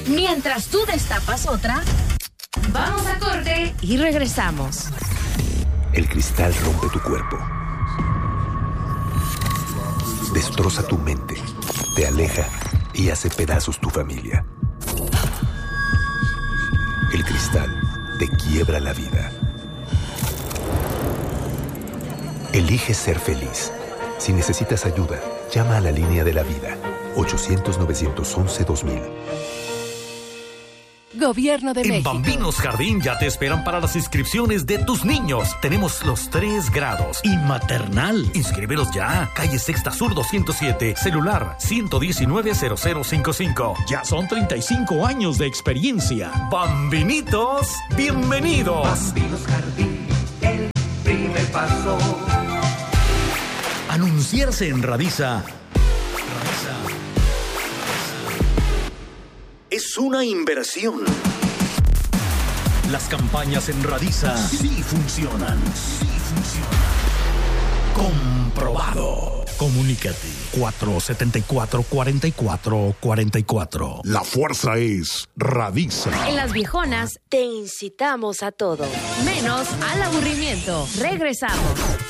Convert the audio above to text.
Mientras tú destapas otra, vamos a corte y regresamos. El cristal rompe tu cuerpo, destroza tu mente, te aleja y hace pedazos tu familia. El cristal te quiebra la vida. Elige ser feliz. Si necesitas ayuda, llama a la línea de la vida, 800-911-2000. Gobierno de México. En Bambinos Jardín ya te esperan para las inscripciones de tus niños. Tenemos los 3 grados y maternal. Inscríbelos ya. Calle Sexta Sur 207. Celular 119-0055. Ya son 35 años de experiencia. Bambinitos, bienvenidos. Bambinos Jardín, el primer paso. Anunciarse en Radisa es una inversión. Las campañas en Radisa sí funcionan. Comprobado. Comunícate 474-4444. La fuerza es Radisa. En Las Viejonas te incitamos a todo, menos al aburrimiento. Regresamos.